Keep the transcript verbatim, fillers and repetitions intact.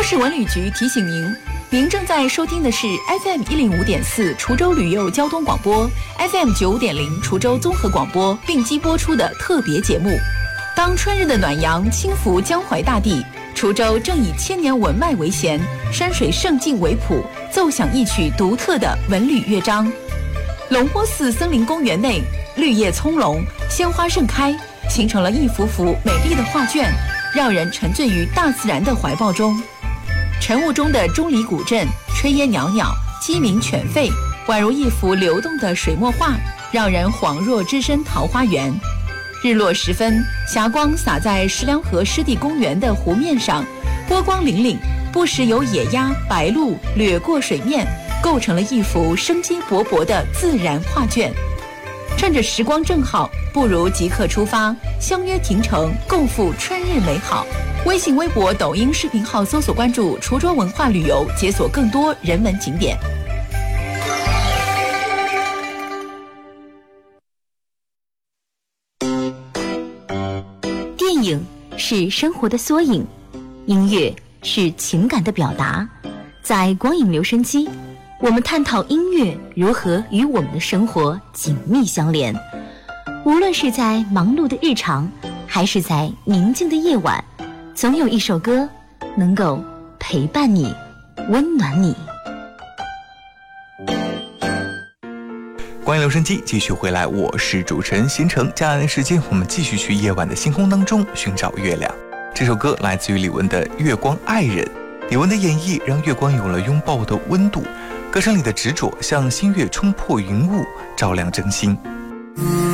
州市文旅局提醒您，您正在收听的是 F M 一零五点四滁州旅游交通广播 ，F M 九五点零滁州综合广播并机播出的特别节目。当春日的暖阳轻拂江淮大地，滁州正以千年文脉为弦，山水胜境为谱，奏响一曲独特的文旅乐章。龙坡寺森林公园内，绿叶葱茏，鲜花盛开，形成了一幅幅美丽的画卷，让人沉醉于大自然的怀抱中。晨雾中的钟离古镇，炊烟袅袅，鸡鸣犬吠，宛如一幅流动的水墨画，让人恍若置身桃花源。日落时分，霞光洒在石梁河湿地公园的湖面上，波光粼粼，不时有野鸭、白鹭掠过水面，构成了一幅生机勃勃的自然画卷。趁着时光正好，不如即刻出发，相约亭城，共赴春日美好。微信、微博、抖音视频号搜索关注滁州文化旅游，解锁更多人文景点。 电影是生活的缩影，音乐是情感的表达。在光影留声机，我们探讨音乐如何与我们的生活紧密相连。无论是在忙碌的日常，还是在宁静的夜晚，总有一首歌能够陪伴你，温暖你。 光影留声机继续回来，我是主持人新城。接下来的时间，我们继续去夜晚的星空当中寻找月亮。这首歌来自于李玟的《月光爱人》。李玟的演绎让月光有了拥抱的温度，歌声里的执着像新月冲破云雾，照亮真心。